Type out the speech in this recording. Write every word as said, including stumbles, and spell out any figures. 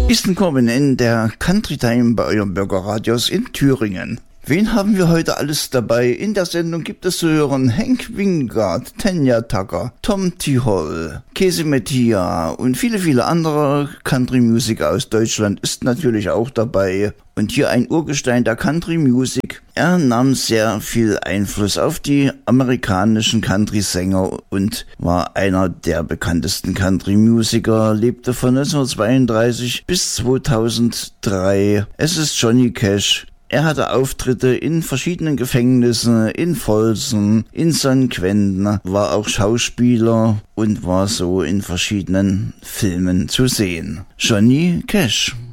Ist willkommen in der Country Time bei eurem Bürgerradios in Thüringen. Wen haben wir heute alles dabei? In der Sendung gibt es zu hören Hank Wingard, Tanya Tucker, Tom T. Hall, Casey Mattia und viele, viele andere Country-Musiker aus Deutschland ist natürlich auch dabei. Und hier ein Urgestein der Country-Musik. Er nahm sehr viel Einfluss auf die amerikanischen Country-Sänger und war einer der bekanntesten Country-Musiker, lebte von neunzehnhundertzweiunddreißig bis zweitausenddrei. Es ist Johnny Cash. Er hatte Auftritte in verschiedenen Gefängnissen, in Folsom, in San Quentin, war auch Schauspieler und war so in verschiedenen Filmen zu sehen. Johnny Cash.